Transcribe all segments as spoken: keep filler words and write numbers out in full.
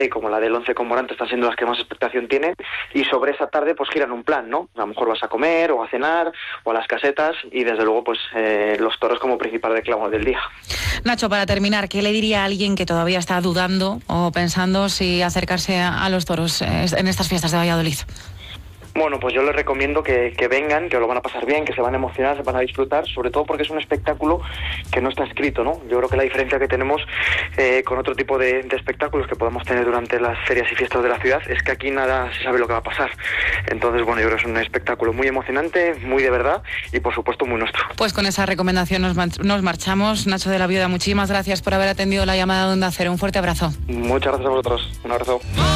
como la del Once con Morante están siendo las que más expectación tienen, y sobre esa tarde pues giran un plan, ¿no? A lo mejor vas a comer o a cenar o a las casetas, y desde luego pues eh, los toros como principal reclamo del día. Nacho, para terminar, ¿qué le diría a alguien que todavía está dudando o pensando si acercarse a, a los toros en estas fiestas de Valladolid? Bueno, pues yo les recomiendo que, que vengan, que lo van a pasar bien, que se van a emocionar, se van a disfrutar, sobre todo porque es un espectáculo que no está escrito, ¿no? Yo creo que la diferencia que tenemos eh, con otro tipo de, de espectáculos que podemos tener durante las ferias y fiestas de la ciudad es que aquí nada se sabe lo que va a pasar. Entonces, bueno, yo creo que es un espectáculo muy emocionante, muy de verdad y, por supuesto, muy nuestro. Pues con esa recomendación nos, nos marchamos. Nacho de la Viuda, muchísimas gracias por haber atendido la llamada de Onda Cero. Un fuerte abrazo. Muchas gracias a vosotros. Un abrazo.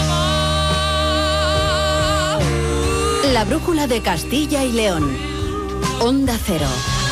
La brújula de Castilla y León. Onda Cero.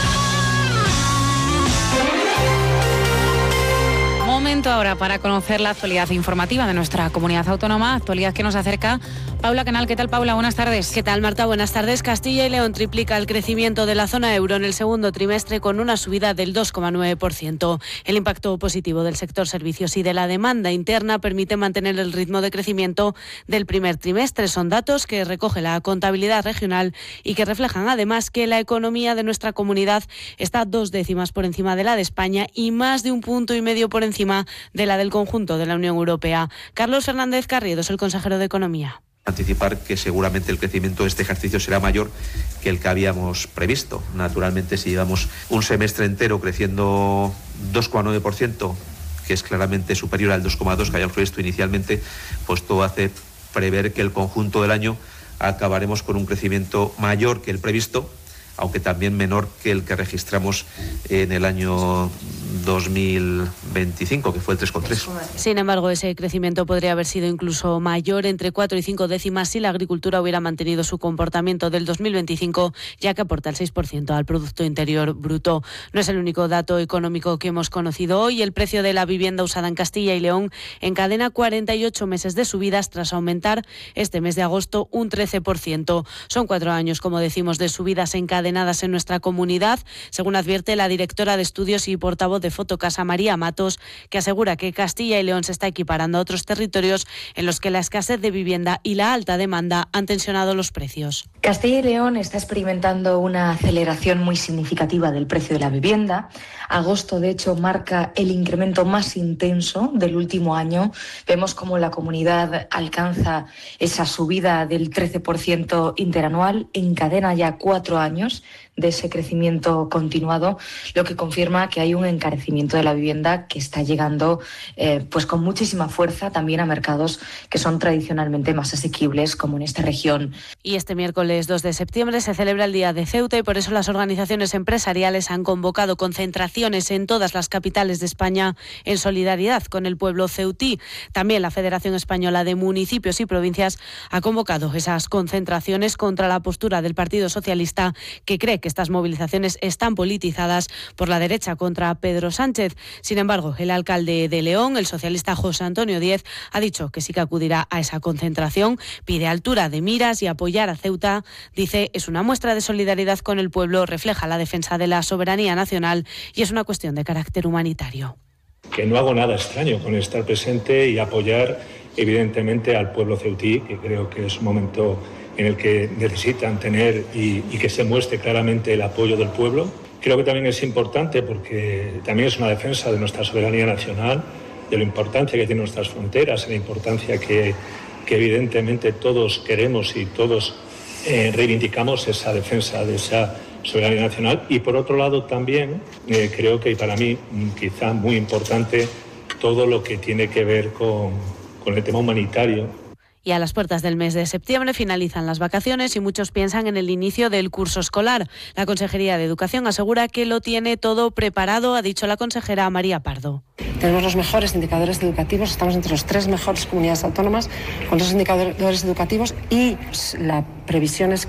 Momento ahora para conocer la actualidad informativa de nuestra comunidad autónoma, actualidad que nos acerca Paula Canal. ¿Qué tal, Paula? Buenas tardes. ¿Qué tal, Marta? Buenas tardes. Castilla y León triplica el crecimiento de la zona euro en el segundo trimestre con una subida del dos coma nueve por ciento. El impacto positivo del sector servicios y de la demanda interna permite mantener el ritmo de crecimiento del primer trimestre. Son datos que recoge la contabilidad regional y que reflejan además que la economía de nuestra comunidad está dos décimas por encima de la de España y más de un punto y medio por encima de la del conjunto de la Unión Europea. Carlos Fernández Carriedo es el consejero de Economía. Anticipar que seguramente el crecimiento de este ejercicio será mayor que el que habíamos previsto. Naturalmente, si llevamos un semestre entero creciendo dos coma nueve por ciento, que es claramente superior al dos coma dos por ciento que habíamos previsto inicialmente, pues todo hace prever que el conjunto del año acabaremos con un crecimiento mayor que el previsto, aunque también menor que el que registramos en el año dos mil veinticinco, que fue el tres coma tres. Sin embargo, ese crecimiento podría haber sido incluso mayor, entre cuatro y cinco décimas, si la agricultura hubiera mantenido su comportamiento del dos mil veinticinco, ya que aporta el seis por ciento al Producto Interior Bruto. No es el único dato económico que hemos conocido hoy. El precio de la vivienda usada en Castilla y León encadena cuarenta y ocho meses de subidas tras aumentar este mes de agosto un trece por ciento. Son cuatro años, como decimos, de subidas encadenadas en nuestra comunidad, según advierte la directora de estudios y portavoz de Fotocasa, María Matos, que asegura que Castilla y León se está equiparando a otros territorios en los que la escasez de vivienda y la alta demanda han tensionado los precios. Castilla y León está experimentando una aceleración muy significativa del precio de la vivienda. Agosto, de hecho, marca el incremento más intenso del último año. Vemos cómo la comunidad alcanza esa subida del trece por ciento interanual, encadena ya cuatro años de ese crecimiento continuado, lo que confirma que hay un encarecimiento de la vivienda que está llegando eh, pues con muchísima fuerza también a mercados que son tradicionalmente más asequibles, como en esta región. Y este miércoles dos de septiembre se celebra el Día de Ceuta y por eso las organizaciones empresariales han convocado concentraciones en todas las capitales de España en solidaridad con el pueblo ceutí. También la Federación Española de Municipios y Provincias ha convocado esas concentraciones contra la postura del Partido Socialista, que cree que estas movilizaciones están politizadas por la derecha contra Pedro Sánchez. Sin embargo, el alcalde de León, el socialista José Antonio Díez, ha dicho que sí que acudirá a esa concentración, pide altura de miras y apoyar a Ceuta. Dice, es una muestra de solidaridad con el pueblo, refleja la defensa de la soberanía nacional y es una cuestión de carácter humanitario. Que no hago nada extraño con estar presente y apoyar evidentemente al pueblo ceutí, que creo que es un momento en el que necesitan tener y, y que se muestre claramente el apoyo del pueblo. Creo que también es importante porque también es una defensa de nuestra soberanía nacional, de la importancia que tienen nuestras fronteras, de la importancia que, que evidentemente todos queremos y todos eh, reivindicamos esa defensa de esa soberanía nacional. Y por otro lado también eh, creo que para mí quizá muy importante todo lo que tiene que ver con, con el tema humanitario. Y a las puertas del mes de septiembre finalizan las vacaciones y muchos piensan en el inicio del curso escolar. La Consejería de Educación asegura que lo tiene todo preparado, ha dicho la consejera María Pardo. Tenemos los mejores indicadores educativos, estamos entre las tres mejores comunidades autónomas con los indicadores educativos y la previsión es que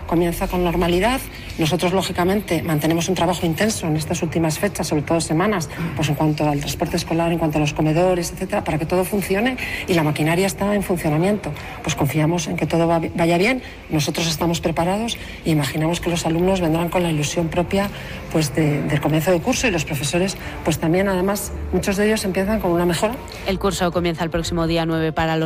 comienza con normalidad. Nosotros, lógicamente, mantenemos un trabajo intenso en estas últimas fechas, sobre todo semanas, pues en cuanto al transporte escolar, en cuanto a los comedores, etcétera, para que todo funcione, y la maquinaria está en funcionamiento. Pues confiamos en que todo va, vaya bien, nosotros estamos preparados e imaginamos que los alumnos vendrán con la ilusión propia pues de, del comienzo del curso, y los profesores pues también, además, muchos de ellos empiezan con una mejora. El curso comienza el próximo día nueve para los